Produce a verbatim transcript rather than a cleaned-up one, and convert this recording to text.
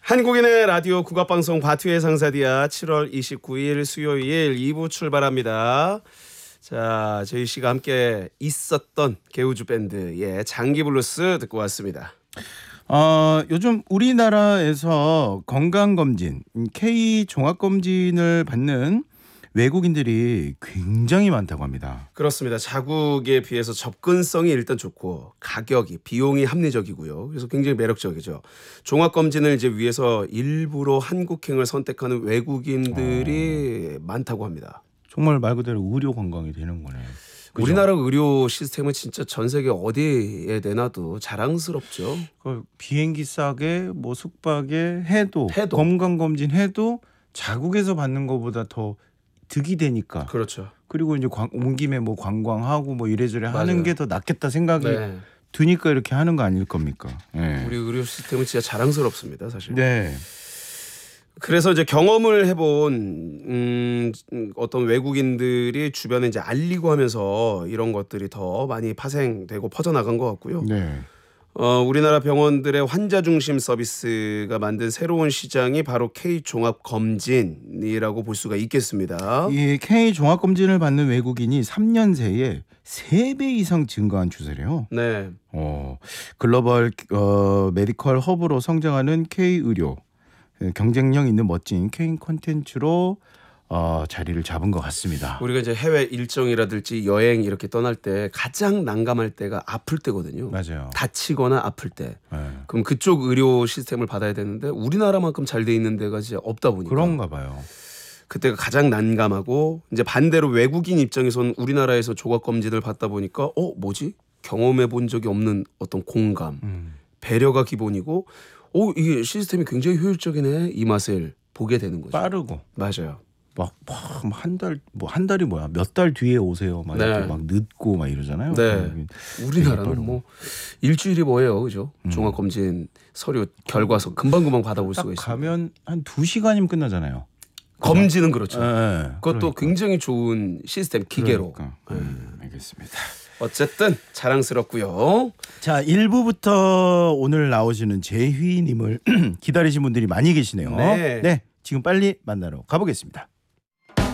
한국인의 라디오 국악방송 바투의 상사디아 칠월 이십구일 수요일 이 부 출발합니다. 자, 저희 씨가 함께 있었던 개우주 밴드의 장기블루스 듣고 왔습니다. 어, 요즘 우리나라에서 건강검진, K 종합검진을 받는 외국인들이 굉장히 많다고 합니다. 그렇습니다. 자국에 비해서 접근성이 일단 좋고 가격이 비용이 합리적이고요. 그래서 굉장히 매력적이죠. 종합검진을 이제 위해서 일부러 한국행을 선택하는 외국인들이 어... 많다고 합니다. 정말 말 그대로 의료 관광이 되는 거네요. 그죠? 우리나라 의료 시스템은 진짜 전 세계 어디에 내놔도 자랑스럽죠. 그 비행기 싸게 뭐 숙박에 해도, 해도. 건강검진 해도 자국에서 받는 것보다 더 득이 되니까. 그렇죠. 그리고 이제 관, 온 김에 뭐 관광하고 뭐 이래저래 맞아요. 하는 게 더 낫겠다 생각이 네. 드니까 이렇게 하는 거 아닐 겁니까? 네. 우리 의료 시스템은 진짜 자랑스럽습니다, 사실. 네. 그래서 이제 경험을 해본 음, 어떤 외국인들이 주변에 이제 알리고 하면서 이런 것들이 더 많이 파생되고 퍼져나간 것 같고요. 네. 어, 우리나라 병원들의 환자 중심 서비스가 만든 새로운 시장이 바로 K 종합 검진이라고 볼 수가 있겠습니다. 이 K 종합 검진을 받는 외국인이 삼 년 새에 세 배 이상 증가한 추세래요. 네. 어, 글로벌 어, 메디컬 허브로 성장하는 K 의료, 경쟁력 있는 멋진 K 콘텐츠로 어, 자리를 잡은 것 같습니다. 우리가 이제 해외 일정이라든지 여행 이렇게 떠날 때 가장 난감할 때가 아플 때거든요. 맞아요. 다치거나 아플 때. 네. 그럼 그쪽 의료 시스템을 받아야 되는데 우리나라만큼 잘 돼 있는 데가 이제 없다 보니까. 그런가 봐요. 그때가 가장 난감하고 이제 반대로 외국인 입장에서는 우리나라에서 조각 검진을 받다 보니까 어 뭐지? 경험해 본 적이 없는 어떤 공감, 음. 배려가 기본이고 어 이게 시스템이 굉장히 효율적이네 이 맛을 보게 되는 거죠. 빠르고. 맞아요. 막 한 달 뭐 한 달이 뭐야 몇 달 뒤에 오세요 막 네. 이렇게 막 늦고 막 이러잖아요. 네. 우리나라는 뭐 일주일이 뭐예요, 그죠? 음. 종합 검진 서류 결과서 금방 금방 받아볼 수가 있어요. 가면 한 두 시간이면 끝나잖아요. 검진은 그렇죠. 네. 그것도 그러니까. 굉장히 좋은 시스템 기계로. 그러니까. 음, 알겠습니다. 어쨌든 자랑스럽고요. 자, 일 부부터 오늘 나오시는 재휘님을 기다리신 분들이 많이 계시네요. 네. 네, 지금 빨리 만나러 가보겠습니다.